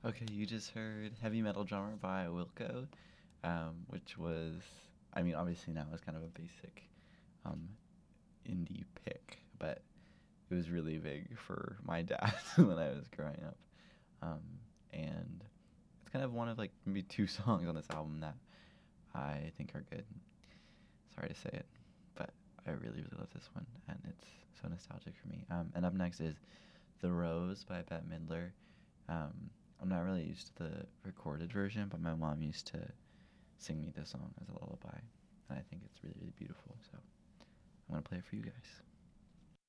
Okay, you just heard Heavy Metal Drummer by Wilco, which was, I mean, obviously now it's kind of a basic um, indie pick, but it was really big for my dad when I was growing up. Um, and it's kind of one of like maybe two songs on this album that I think are good. Sorry to say it, but I really, really love this one, and it's so nostalgic for me. And up next is The Rose by Bette Midler. Um, I'm not really used to the recorded version, but my mom used to sing me this song as a lullaby, and I think it's really, really beautiful. So I'm gonna play it for you guys.